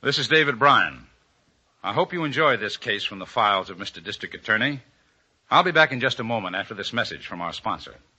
This is David Bryan. I hope you enjoy this case from the files of Mr. District Attorney. I'll be back in just a moment after this message from our sponsor.